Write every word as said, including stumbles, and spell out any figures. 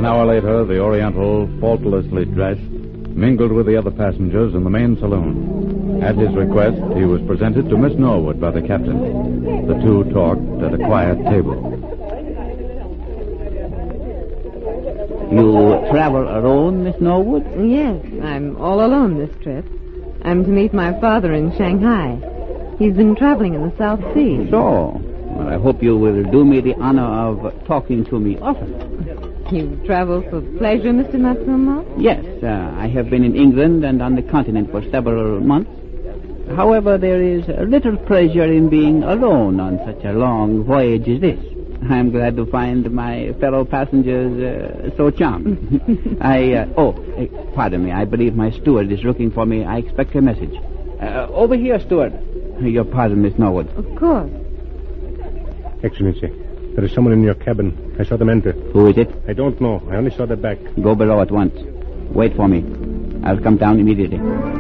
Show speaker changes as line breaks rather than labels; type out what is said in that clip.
an hour later, the Oriental, faultlessly dressed, mingled with the other passengers in the main saloon. At his request, he was presented to Miss Norwood by the captain. The two talked at a quiet table.
You travel alone, Miss Norwood?
Yes, I'm all alone this trip. I'm to meet my father in Shanghai. He's been traveling in the South Sea.
So, well, I hope you will do me the honor of talking to me often.
You travel for pleasure, Mister Matsumoto?
Yes, uh, I have been in England and on the continent for several months. However, there is a little pleasure in being alone on such a long voyage as this. I'm glad to find my fellow passengers uh, so charming. I, uh, oh, uh, pardon me. I believe my steward is looking for me. I expect a message. Uh, over here, steward. Your pardon, Miss Norwood.
Of course.
Excellency, there is someone in your cabin. I saw them enter.
Who is it?
I don't know. I only saw their back.
Go below at once. Wait for me. I'll come down immediately.